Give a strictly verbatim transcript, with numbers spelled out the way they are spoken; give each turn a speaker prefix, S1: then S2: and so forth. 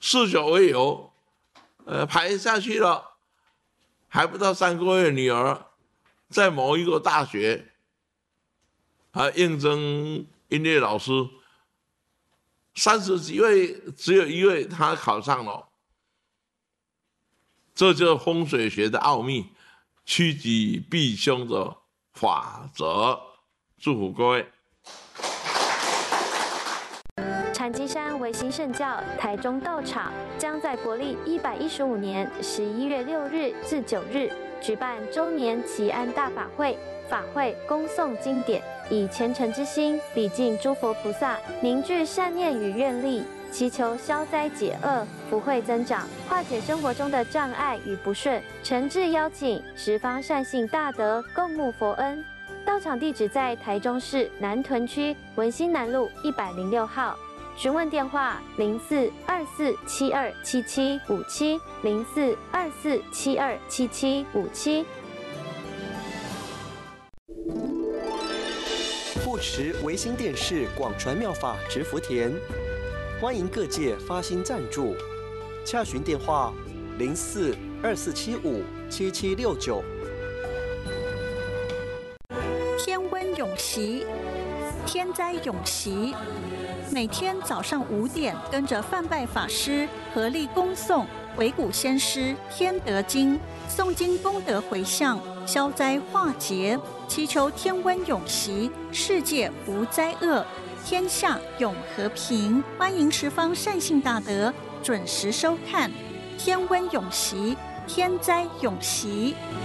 S1: 嗜酒为由，呃，排下去了，还不到三个月，女儿在某一个大学啊应征音乐老师，三十几位只有一位她考上了，这就是风水学的奥秘，趋吉避凶的法则。祝福各位。
S2: 禅机山维新圣教台中道场将在国历一百一十五年十一月六日至九日举办周年祈安大法会，法会恭诵经典，以虔诚之心礼敬诸佛菩萨，凝聚善念与愿力，祈求消灾解厄、福慧增长，化解生活中的障碍与不顺。诚挚邀请十方善信大德共沐佛恩。道场地址在台中市南屯区文心南路一百零六号。询问电话：零四二四七二七七五七零四二四七二七七五七。
S3: 护持维新电视广传妙法植福田，欢迎各界发心赞助，洽询电话：零四二四七五七七六九。
S4: 天温永习，天灾永习。每天早上五点，跟着范拜法师合力恭诵维古先师天德经，诵经功德回向，消灾化劫，祈求天温永习，世界无灾厄，天下永和平。欢迎十方善信大德准时收看天温永习，天灾永习。